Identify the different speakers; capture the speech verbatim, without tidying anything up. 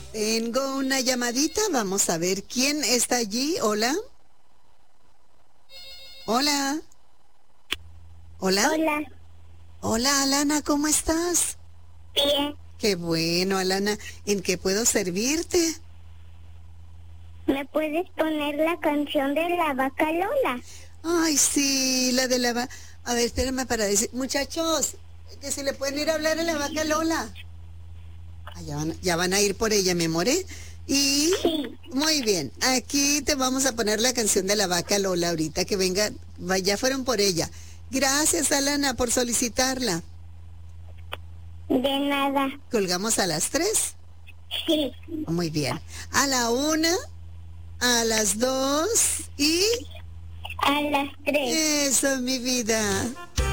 Speaker 1: Tengo una llamadita, vamos a ver quién está allí. Hola. Hola. Hola.
Speaker 2: Hola,
Speaker 1: Hola, Alana, ¿cómo estás?
Speaker 2: bien.
Speaker 1: Qué bueno, Alana. ¿En qué puedo servirte?
Speaker 2: ¿Me puedes poner la canción de la vaca Lola?
Speaker 1: Ay, sí, la de la va... A ver, espérame para decir... Muchachos, que si le pueden ir a hablar a la vaca Lola. Ah, ya van, ya van a ir por ella, mi amor, ¿eh? Y...
Speaker 2: Sí.
Speaker 1: Muy bien, aquí te vamos a poner la canción de la vaca Lola ahorita que venga, va- ya fueron por ella. Gracias, Alana, por solicitarla.
Speaker 2: De nada.
Speaker 1: Colgamos a las tres.
Speaker 2: Sí.
Speaker 1: Muy bien. A la una, a las dos y...
Speaker 2: A las tres.
Speaker 1: Eso, mi vida.